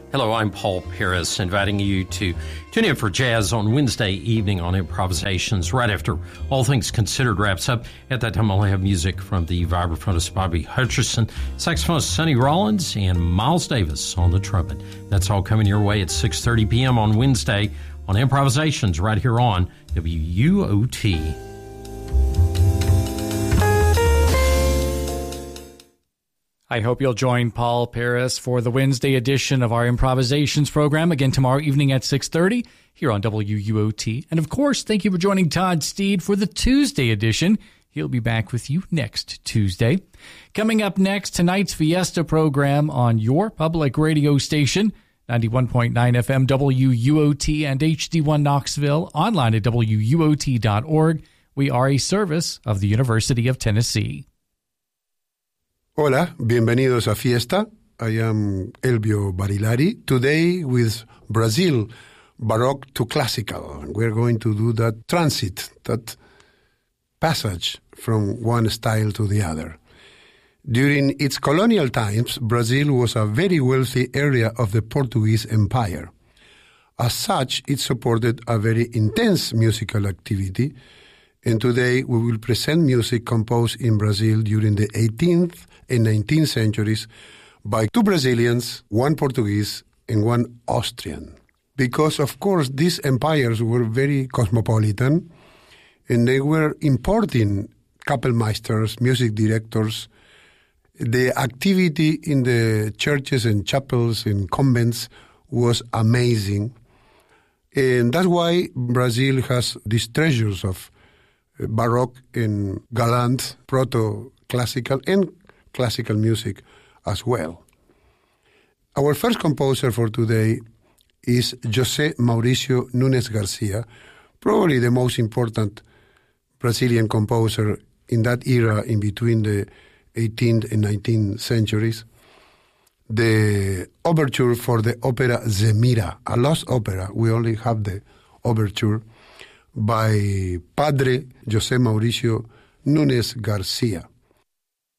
Hello, I'm Paul Paris, inviting you to tune in for jazz on Wednesday evening on Improvisations. Right after All Things Considered wraps up, at that time I'll have music from the vibraphonist Bobby Hutcherson, saxophonist Sonny Rollins, and Miles Davis on the trumpet. That's all coming your way at 6:30 p.m. on Wednesday on Improvisations right here on WUOT. I hope you'll join Paul Paris for the Wednesday edition of our Improvisations program, again tomorrow evening at 6:30 here on WUOT. And of course, thank you for joining Todd Steed for the Tuesday edition. He'll be back with you next Tuesday. Coming up next, tonight's Fiesta program on your public radio station, 91.9 FM WUOT and HD1 Knoxville, online at WUOT.org. We are a service of the University of Tennessee. Hola, bienvenidos a Fiesta. I am Elvio Barilari. Today with Brazil, Baroque to Classical. We're going to do that transit, that passage from one style to the other. During its colonial times, Brazil was a very wealthy area of the Portuguese Empire. As such, it supported a very intense musical activity, and today we will present music composed in Brazil during the 18th and 19th centuries by two Brazilians, one Portuguese, and one Austrian. Because, of course, these empires were very cosmopolitan, and they were importing Kapellmeisters, music directors. The activity in the churches and chapels and convents was amazing. And that's why Brazil has these treasures of Baroque and galant, proto-classical and classical music as well. Our first composer for today is José Mauricio Nunes Garcia, probably the most important Brazilian composer in that era in between the 18th and 19th centuries. The overture for the opera Zemira, a lost opera, we only have the overture, by Padre José Mauricio Nunes Garcia.